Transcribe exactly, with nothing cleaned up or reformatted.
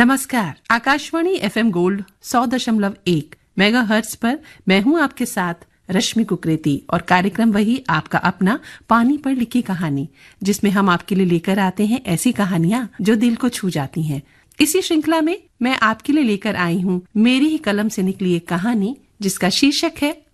नमस्कार। Akashvani FM gold सौ दशमलव एक मेगा हर्ट्ज पर मैं हूं आपके साथ रश्मि कुकरेती और कार्यक्रम वही आपका अपना पानी पर लिखी कहानी, जिसमें हम आपके लिए लेकर आते हैं ऐसी कहानियां जो दिल को छू जाती हैं। इसी श्रृंखला में मैं आपके लिए लेकर आई हूं मेरी ही कलम से निकली एक कहानी जिसका शीर्षक है